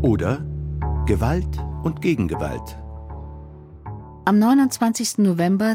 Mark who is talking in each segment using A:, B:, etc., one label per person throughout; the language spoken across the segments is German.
A: Oder Gewalt und Gegengewalt.
B: Am 29. November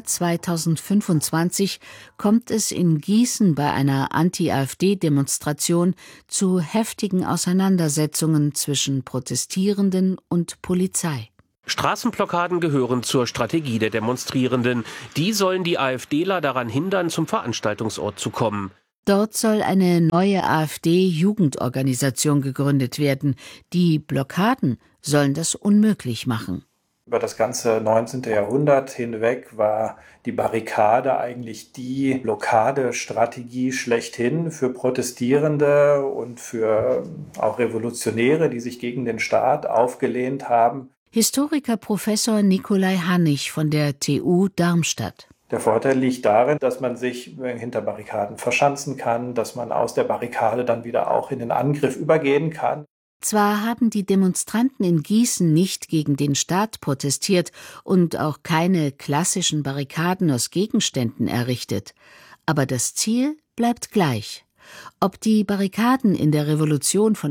B: 2025 kommt es in Gießen bei einer Anti-AfD-Demonstration zu heftigen Auseinandersetzungen zwischen Protestierenden und Polizei.
C: Straßenblockaden gehören zur Strategie der Demonstrierenden. Die sollen die AfDler daran hindern, zum Veranstaltungsort zu kommen.
B: Dort soll eine neue AfD-Jugendorganisation gegründet werden. Die Blockaden sollen das unmöglich machen.
D: Über das ganze 19. Jahrhundert hinweg war die Barrikade eigentlich die Blockadestrategie schlechthin für Protestierende und für auch Revolutionäre, die sich gegen den Staat aufgelehnt haben.
B: Historiker Professor Nikolai Hannig von der TU Darmstadt.
D: Der Vorteil liegt darin, dass man sich hinter Barrikaden verschanzen kann, dass man aus der Barrikade dann wieder auch in den Angriff übergehen kann.
B: Zwar haben die Demonstranten in Gießen nicht gegen den Staat protestiert und auch keine klassischen Barrikaden aus Gegenständen errichtet, aber das Ziel bleibt gleich. Ob die Barrikaden in der Revolution von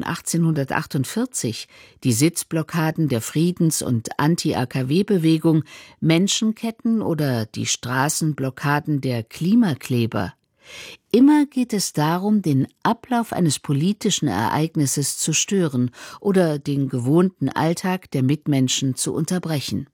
B: 1848, die Sitzblockaden der Friedens- und Anti-AKW-Bewegung, Menschenketten oder die Straßenblockaden der Klimakleber. Immer geht es darum, den Ablauf eines politischen Ereignisses zu stören oder den gewohnten Alltag der Mitmenschen zu unterbrechen.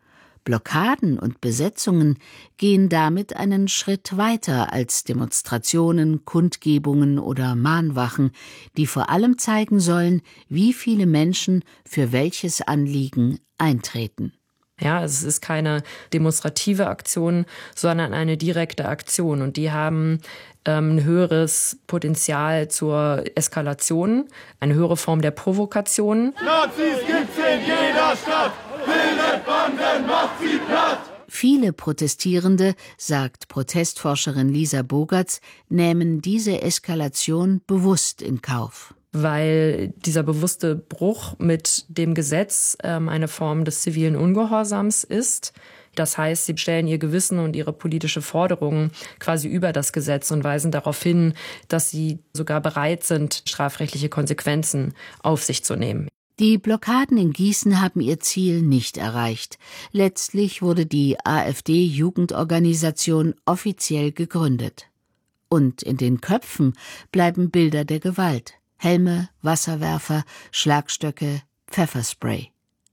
B: Blockaden und Besetzungen gehen damit einen Schritt weiter als Demonstrationen, Kundgebungen oder Mahnwachen, die vor allem zeigen sollen, wie viele Menschen für welches Anliegen eintreten.
E: Ja, es ist keine demonstrative Aktion, sondern eine direkte Aktion. Und die haben ein höheres Potenzial zur Eskalation, eine höhere Form der Provokation.
F: Nazis gibt's in jeder Stadt, bildet Banden, macht sie platt.
B: Viele Protestierende, sagt Protestforscherin Lisa Bogertz, nehmen diese Eskalation bewusst in Kauf.
E: Weil dieser bewusste Bruch mit dem Gesetz eine Form des zivilen Ungehorsams ist. Das heißt, sie stellen ihr Gewissen und ihre politische Forderungen quasi über das Gesetz und weisen darauf hin, dass sie sogar bereit sind, strafrechtliche Konsequenzen auf sich zu nehmen.
B: Die Blockaden in Gießen haben ihr Ziel nicht erreicht. Letztlich wurde die AfD-Jugendorganisation offiziell gegründet. Und in den Köpfen bleiben Bilder der Gewalt. Helme, Wasserwerfer, Schlagstöcke, Pfefferspray.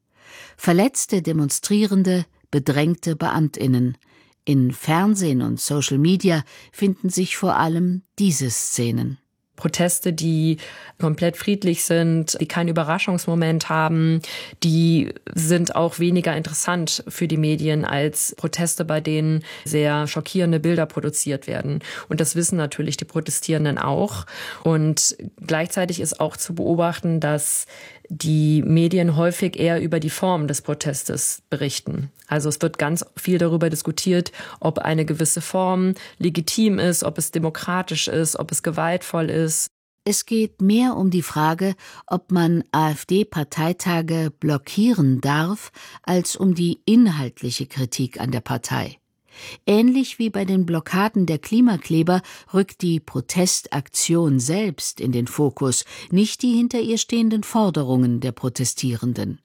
B: Verletzte Demonstrierende, bedrängte BeamtInnen. In Fernsehen und Social Media finden sich vor allem diese Szenen.
E: Proteste, die komplett friedlich sind, die keinen Überraschungsmoment haben, die sind auch weniger interessant für die Medien als Proteste, bei denen sehr schockierende Bilder produziert werden. Und das wissen natürlich die Protestierenden auch. Und gleichzeitig ist auch zu beobachten, dass die Medien häufig eher über die Form des Protestes berichten. Also es wird ganz viel darüber diskutiert, ob eine gewisse Form legitim ist, ob es demokratisch ist, ob es gewaltvoll ist.
B: Es geht mehr um die Frage, ob man AfD-Parteitage blockieren darf, als um die inhaltliche Kritik an der Partei. Ähnlich wie bei den Blockaden der Klimakleber rückt die Protestaktion selbst in den Fokus, nicht die hinter ihr stehenden Forderungen der Protestierenden.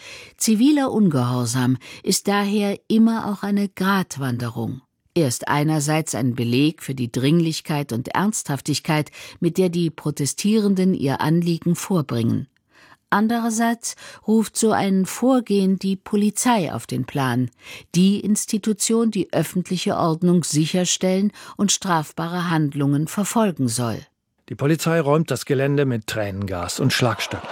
B: Ziviler Ungehorsam ist daher immer auch eine Gratwanderung. Er ist einerseits ein Beleg für die Dringlichkeit und Ernsthaftigkeit, mit der die Protestierenden ihr Anliegen vorbringen. Andererseits ruft so ein Vorgehen die Polizei auf den Plan, die Institution, die öffentliche Ordnung sicherstellen und strafbare Handlungen verfolgen soll.
G: Die Polizei räumt das Gelände mit Tränengas und Schlagstöcken.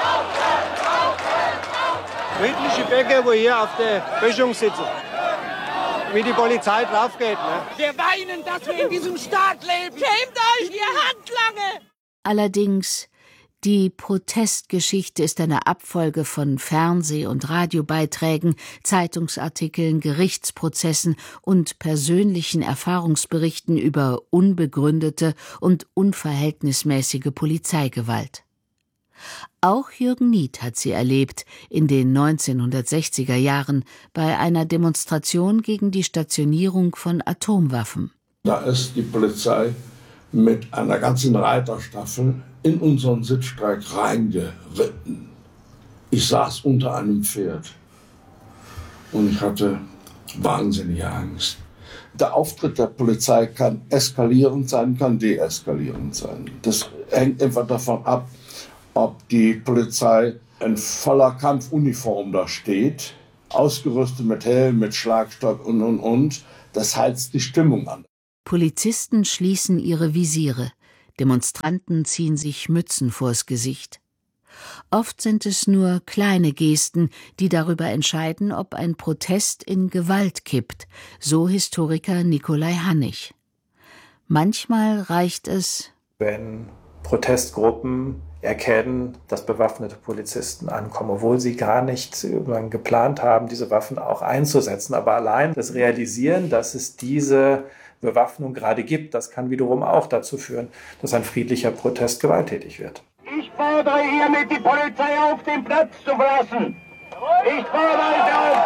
H: Friedliche Bäcker, wo hier auf der Böschung sitzen. Wie die Polizei drauf geht. Ne?
I: Wir weinen, dass wir in diesem Staat leben. Schämt euch, ihr Handlanger!
B: Allerdings, die Protestgeschichte ist eine Abfolge von Fernseh- und Radiobeiträgen, Zeitungsartikeln, Gerichtsprozessen und persönlichen Erfahrungsberichten über unbegründete und unverhältnismäßige Polizeigewalt. Auch Jürgen Niet hat sie erlebt in den 1960er Jahren bei einer Demonstration gegen die Stationierung von Atomwaffen.
J: Da ist die Polizei mit einer ganzen Reiterstaffel in unseren Sitzstreik reingeritten. Ich saß unter einem Pferd und ich hatte wahnsinnige Angst. Der Auftritt der Polizei kann eskalierend sein, kann deeskalierend sein. Das hängt einfach davon ab, ob die Polizei in voller Kampfuniform da steht, ausgerüstet mit Helm, mit Schlagstock und. Das heizt die Stimmung an.
B: Polizisten schließen ihre Visiere. Demonstranten ziehen sich Mützen vors Gesicht. Oft sind es nur kleine Gesten, die darüber entscheiden, ob ein Protest in Gewalt kippt, so Historiker Nikolai Hannig. Manchmal reicht es,
D: wenn Protestgruppen erkennen, dass bewaffnete Polizisten ankommen, obwohl sie gar nicht geplant haben, diese Waffen auch einzusetzen. Aber allein das Realisieren, dass es diese Bewaffnung gerade gibt, das kann wiederum auch dazu führen, dass ein friedlicher Protest gewalttätig wird.
F: Ich fordere hiermit die Polizei auf, den Platz zu verlassen. Ich fordere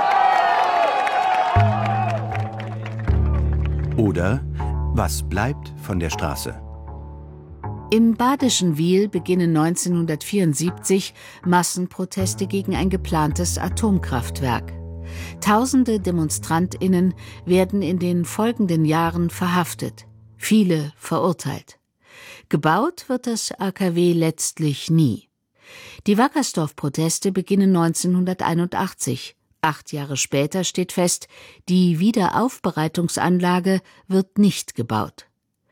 F: sie auf.
A: Oder was bleibt von der Straße?
B: Im badischen Wil beginnen 1974 Massenproteste gegen ein geplantes Atomkraftwerk. Tausende DemonstrantInnen werden in den folgenden Jahren verhaftet, viele verurteilt. Gebaut wird das AKW letztlich nie. Die Wackersdorf-Proteste beginnen 1981. 8 Jahre später steht fest, die Wiederaufbereitungsanlage wird nicht gebaut.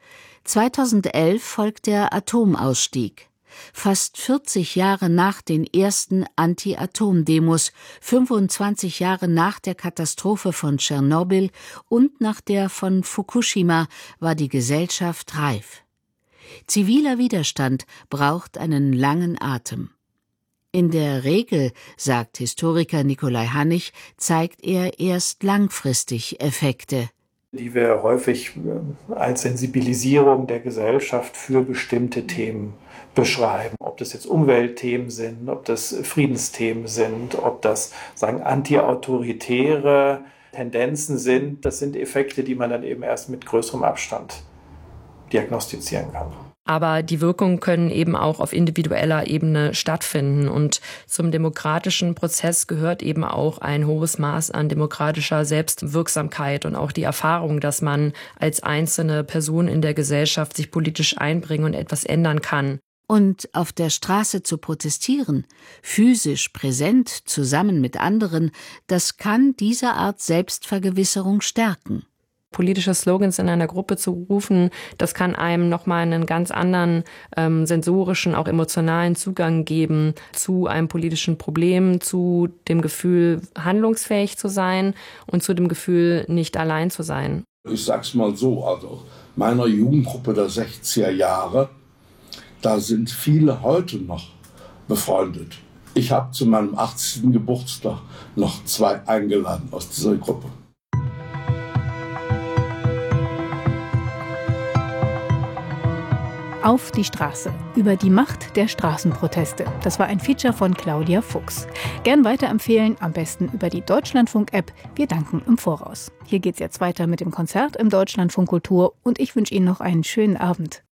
B: 2011 folgt der Atomausstieg. Fast 40 Jahre nach den ersten Anti-Atom-Demos, 25 Jahre nach der Katastrophe von Tschernobyl und nach der von Fukushima war die Gesellschaft reif. Ziviler Widerstand braucht einen langen Atem. In der Regel, sagt Historiker Nikolai Hannig, zeigt er erst langfristig Effekte,
D: die wir häufig als Sensibilisierung der Gesellschaft für bestimmte Themen beschreiben. Ob das jetzt Umweltthemen sind, ob das Friedensthemen sind, ob das antiautoritäre Tendenzen sind, das sind Effekte, die man dann eben erst mit größerem Abstand diagnostizieren kann.
E: Aber die Wirkungen können eben auch auf individueller Ebene stattfinden. Und zum demokratischen Prozess gehört eben auch ein hohes Maß an demokratischer Selbstwirksamkeit und auch die Erfahrung, dass man als einzelne Person in der Gesellschaft sich politisch einbringen und etwas ändern kann.
B: Und auf der Straße zu protestieren, physisch präsent zusammen mit anderen, das kann diese Art Selbstvergewisserung stärken.
E: Politische Slogans in einer Gruppe zu rufen, das kann einem nochmal einen ganz anderen sensorischen, auch emotionalen Zugang geben zu einem politischen Problem, zu dem Gefühl, handlungsfähig zu sein und zu dem Gefühl, nicht allein zu sein.
J: Ich sag's mal so, also meiner Jugendgruppe der 60er Jahre, da sind viele heute noch befreundet. Ich habe zu meinem 80. Geburtstag noch 2 eingeladen aus dieser Gruppe.
K: Auf die Straße. Über die Macht der Straßenproteste. Das war ein Feature von Claudia Fuchs. Gern weiterempfehlen, am besten über die Deutschlandfunk-App. Wir danken im Voraus. Hier geht's jetzt weiter mit dem Konzert im Deutschlandfunk Kultur und ich wünsche Ihnen noch einen schönen Abend.